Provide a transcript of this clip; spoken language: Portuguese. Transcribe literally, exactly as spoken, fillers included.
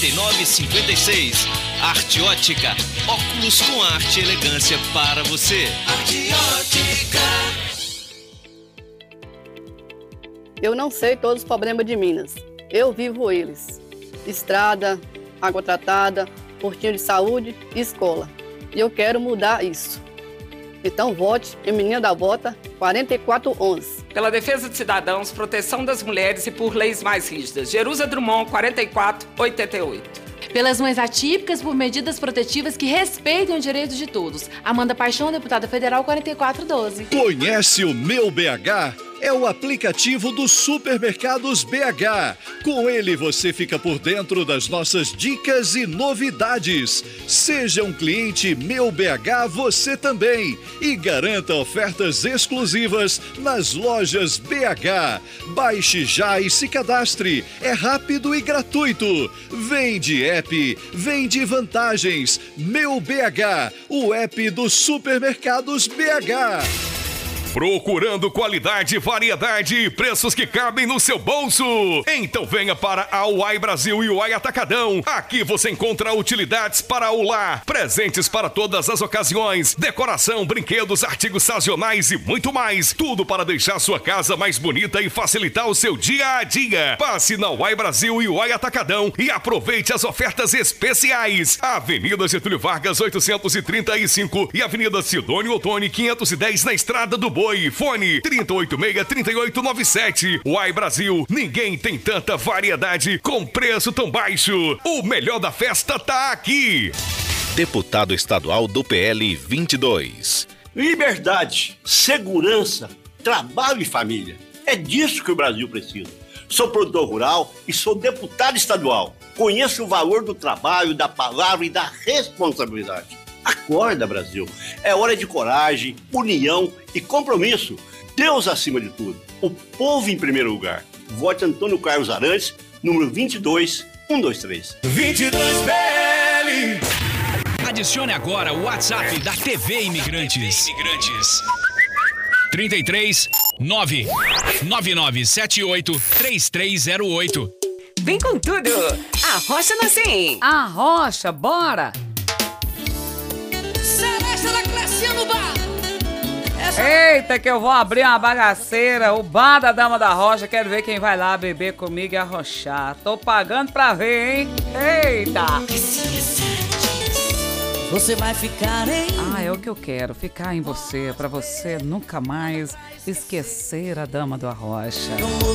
e nove cinquenta e seis. Arte Ótica, óculos com arte e elegância para você. Arte Ótica. Eu não sei todos os problemas de Minas. Eu vivo eles. Estrada, água tratada, postinho de saúde e escola. E eu quero mudar isso. Então vote em Menina da Bota quatro quatro um um. Pela defesa de cidadãos, proteção das mulheres e por leis mais rígidas. Jerusa Drummond, quarenta e quatro oitenta e oito. Pelas mães atípicas, por medidas protetivas que respeitem os direitos de todos. Amanda Paixão, deputada federal, quarenta e quatro doze. Conhece o Meu B H? É o aplicativo dos Supermercados B H. Com ele você fica por dentro das nossas dicas e novidades. Seja um cliente Meu B H você também e garanta ofertas exclusivas nas lojas B H. Baixe já e se cadastre. É rápido e gratuito. Vem de app, vem de vantagens. Meu B H, o app dos Supermercados B H. Procurando qualidade, variedade e preços que cabem no seu bolso? Então venha para a Uai Brasil e Uai Atacadão. Aqui você encontra utilidades para o lar, presentes para todas as ocasiões, decoração, brinquedos, artigos sazonais e muito mais. Tudo para deixar sua casa mais bonita e facilitar o seu dia a dia. Passe na Uai Brasil e Uai Atacadão e aproveite as ofertas especiais. Avenida Getúlio Vargas, oitocentos e trinta e cinco e Avenida Sidônio Ottoni, quinhentos e dez na Estrada do Boi. Fone trinta e oito seis, trinta e oito noventa e sete. Uai Brasil, ninguém tem tanta variedade com preço tão baixo. O melhor da festa tá aqui. Deputado estadual do P L vinte e dois. Liberdade, segurança, trabalho e família. É disso que o Brasil precisa. Sou produtor rural e sou deputado estadual. Conheço o valor do trabalho, da palavra e da responsabilidade. Acorda, Brasil. É hora de coragem, união e compromisso. Deus acima de tudo. O povo em primeiro lugar. Vote Antônio Carlos Arantes, número vinte e dois, cento e vinte e três. vinte e dois B L. Adicione agora o WhatsApp da T V Imigrantes. Imigrantes. trinta e três, nove nove nove sete oito, três três zero oito. Vem com tudo. Arrocha no cem. Arrocha, bora. Seresta da Clecinha no bar. Essa... Eita, que eu vou abrir uma bagaceira. O bar da Dama da Rocha. Quero ver quem vai lá beber comigo e arrochar. Tô pagando pra ver, hein? Eita. Você vai ficar em... Ah, é o que eu quero. Ficar em você. Pra você nunca mais esquecer a Dama do Arrocha.